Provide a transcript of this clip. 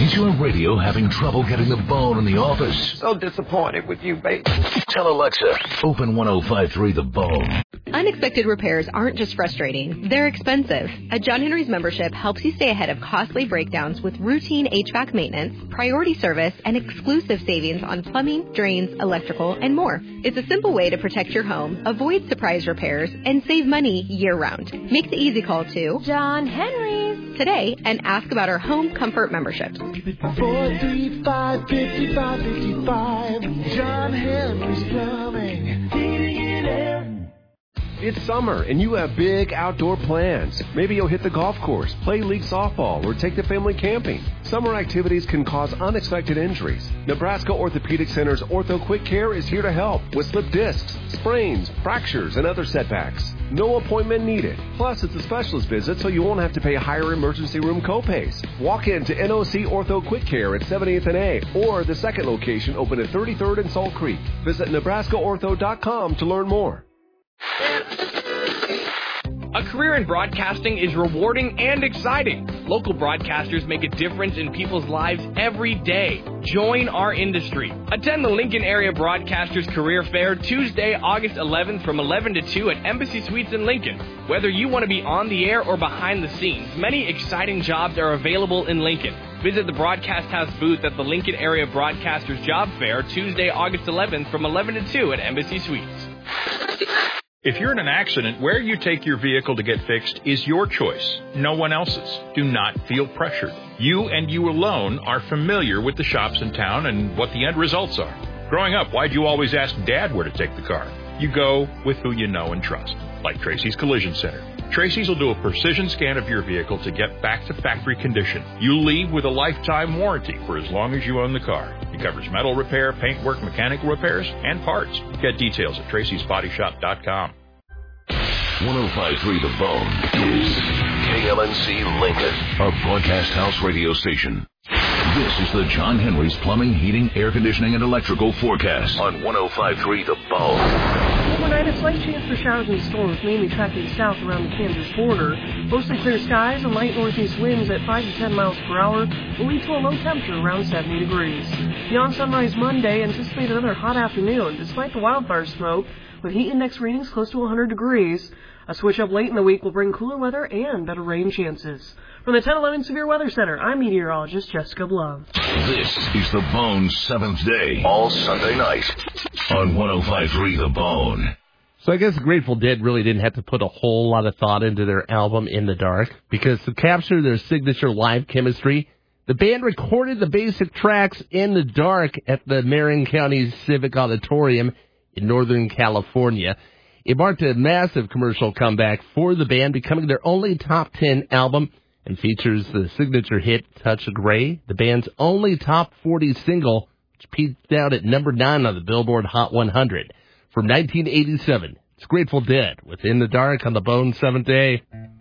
Is your radio having trouble getting the bone in the office? So disappointed with you, baby. Tell Alexa, open 105.3 The Bone. Unexpected repairs aren't just frustrating, they're expensive. A John Henry's membership helps you stay ahead of costly breakdowns with routine HVAC maintenance, priority service, and exclusive savings on plumbing, drains, electrical, and more. It's a simple way to protect your home, avoid surprise repairs, and save money year-round. Make the easy call to John Henry's today and ask about our home comfort memberships. 435-5555. John Henry's Plumbing. Heating and air. It's summer, and you have big outdoor plans. Maybe you'll hit the golf course, play league softball, or take the family camping. Summer activities can cause unexpected injuries. Nebraska Orthopedic Center's Ortho Quick Care is here to help with slip discs, sprains, fractures, and other setbacks. No appointment needed. Plus, it's a specialist visit, so you won't have to pay higher emergency room copays. Walk in to NOC Ortho Quick Care at 70th and A, or the second location open at 33rd and Salt Creek. Visit NebraskaOrtho.com to learn more. A career in broadcasting is rewarding and exciting. Local broadcasters make a difference in people's lives every day. Join our industry. Attend the Lincoln Area Broadcasters Career Fair Tuesday, August 11th from 11 to 2 at Embassy Suites in Lincoln. Whether you want to be on the air or behind the scenes, many exciting jobs are available in Lincoln. Visit the Broadcast House booth at the Lincoln Area Broadcasters Job Fair Tuesday, August 11th from 11 to 2 at Embassy Suites. If you're in an accident, where you take your vehicle to get fixed is your choice, no one else's. Do not feel pressured. You and you alone are familiar with the shops in town and what the end results are. Growing up, why'd you always ask Dad where to take the car? You go with who you know and trust, like Tracy's Collision Center. Tracy's will do a precision scan of your vehicle to get back to factory condition. You leave with a lifetime warranty for as long as you own the car. It covers metal repair, paintwork, mechanical repairs, and parts. Get details at tracysbodyshop.com. 105.3 The Bone is KLNC Lincoln, a Broadcast House radio station. This is the John Henry's Plumbing, Heating, Air Conditioning, and Electrical forecast on 105.3 The Bone. Overnight, a slight chance for showers and storms, mainly tracking south around the Kansas border. Mostly clear skies and light northeast winds at 5 to 10 miles per hour will lead to a low temperature around 70 degrees. Beyond sunrise Monday, anticipate another hot afternoon, despite the wildfire smoke, with heat index readings close to 100 degrees. A switch up late in the week will bring cooler weather and better rain chances. From the 1011 Severe Weather Center, I'm meteorologist Jessica Blum. This is The Bone's 7th day, all Sunday night on 105.3 The Bone. So I guess the Grateful Dead really didn't have to put a whole lot of thought into their album In the Dark, because to capture their signature live chemistry, the band recorded the basic tracks in the dark at the Marin County Civic Auditorium in Northern California. It marked a massive commercial comeback for the band, becoming their only top 10 album, and features the signature hit Touch of Grey, the band's only top 40 single, which peaked out at number 9 on the Billboard Hot 100. From 1987, it's Grateful Dead with In the Dark on the Bone 7th day.